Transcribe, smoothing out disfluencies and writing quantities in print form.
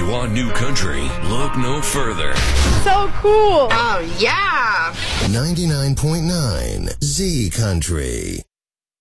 You want new country? Look no further. So cool. Oh, yeah. 99.9 Z Country.